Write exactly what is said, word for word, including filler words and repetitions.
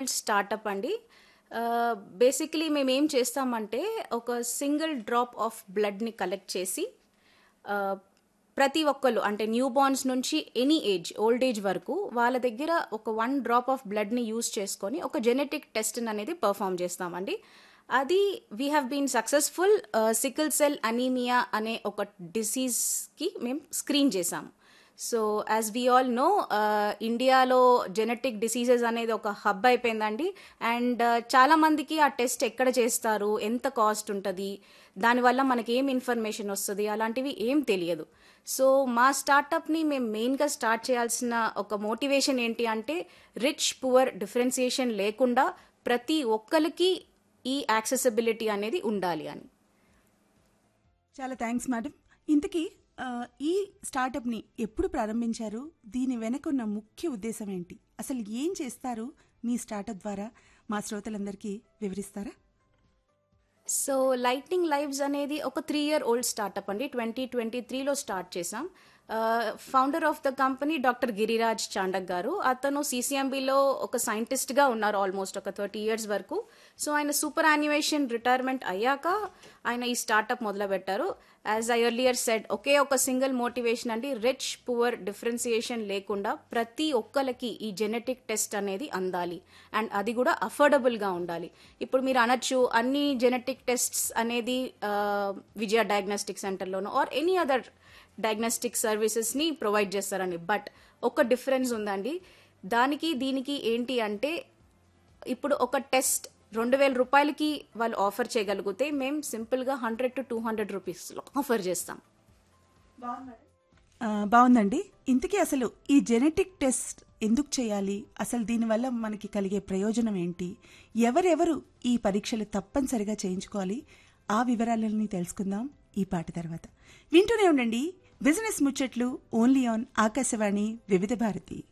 Old startup అండి. Basically మేము ఏం చేస్తామంటే ఒక సింగిల్ డ్రాప్ ఆఫ్ బ్లడ్ని కలెక్ట్ చేసి ఆ, ప్రతి ఒక్కళ్ళు అంటే న్యూ బార్న్స్ నుంచి ఎనీ ఏజ్ ఓల్డ్ ఏజ్ వరకు వాళ్ళ దగ్గర ఒక వన్ డ్రాప్ ఆఫ్ బ్లడ్ని యూజ్ చేసుకొని ఒక జెనెటిక్ టెస్ట్ అనేది పర్ఫామ్ చేస్తామండి. అది we have been successful sickle cell anaemia అనే ఒక డిసీజ్కి మేము స్క్రీన్ చేసాము. So as we all know ఇండియాలో జెనెటిక్ డిసీజెస్ అనేది ఒక హబ్ అయిపోయిందండి. అండ్ చాలామందికి ఆ టెస్ట్ ఎక్కడ చేస్తారు, ఎంత కాస్ట్ ఉంటుంది, దానివల్ల మనకి ఏం ఇన్ఫర్మేషన్ వస్తుంది, అలాంటివి ఏం తెలియదు. సో మా స్టార్టప్ని మేము మెయిన్గా స్టార్ట్ చేయాల్సిన ఒక మోటివేషన్ ఏంటి అంటే రిచ్ పువర్ డిఫరెన్సియేషన్ లేకుండా ప్రతి ఒక్కరికి ఈ యాక్సెసిబిలిటీ అనేది ఉండాలి అని. చాలా థ్యాంక్స్ మేడం. ఇంతకీ ఆ, ఈ స్టార్టప్ని ఎప్పుడు ప్రారంభించారు? దీని వెనక ఉన్న ముఖ్య ఉద్దేశం ఏంటి? అసలు ఏం చేస్తారు మీ స్టార్టప్ ద్వారా? మా శ్రోతలందరికీ వివరిస్తారా? సో లైట్నింగ్ లైవ్స్ అనేది ఒక త్రీ ఇయర్ ఓల్డ్ స్టార్టప్ అండి. ట్వంటీ ట్వంటీ త్రీలో స్టార్ట్ చేసాం. Founder of the company doctor Giriraj Chandak గారు. అతను సిసిఎంబిలో ఒక సైంటిస్ట్గా ఉన్నారు ఆల్మోస్ట్ ఒక థర్టీ ఇయర్స్ వరకు. సో ఆయన సూపర్ యాన్యువేషన్ రిటైర్మెంట్ అయ్యాక ఆయన ఈ స్టార్టప్ మొదలుపెట్టారు. యాజ్ ఐ ఎర్లియర్ సెడ్, ఒకే ఒక సింగిల్ మోటివేషన్ అండి, రిచ్ పువర్ డిఫరెన్సియేషన్ లేకుండా ప్రతి ఒక్కరికి ఈ జెనెటిక్ టెస్ట్ అనేది అందాలి అండ్ అది కూడా అఫోర్డబుల్గా ఉండాలి. ఇప్పుడు మీరు అనొచ్చు అన్ని జెనెటిక్ టెస్ట్స్ అనేది విజయ diagnostic సెంటర్లోనో or any other diagnostic సర్వీసెస్ని provide చేస్తారని. బట్ ఒక డిఫరెన్స్ ఉందండి దానికి దీనికి. ఏంటి అంటే ఇప్పుడు ఒక టెస్ట్ రెండు వేల రూపాయలకి వాళ్ళు ఆఫర్ చేయగలిగితే మేము సింపుల్గా హండ్రెడ్ టు టూ హండ్రెడ్ రూపీస్లో ఆఫర్ చేస్తాం. ఆ, బాగుందండి. ఇంతకీ అసలు ఈ జెనెటిక్ టెస్ట్ ఎందుకు చేయాలి? అసలు దీనివల్ల మనకి కలిగే ప్రయోజనం ఏంటి? ఎవరెవరు ఈ పరీక్షలు తప్పనిసరిగా చేయించుకోవాలి? ఆ వివరాలన్నీ తెలుసుకుందాం ఈ పాట తర్వాత. వింటూనే ఉండండి బిజినెస్ ముచ్చట్లు ఓన్లీ ఆన్ ఆకాశవాణి వివిధ భారతి.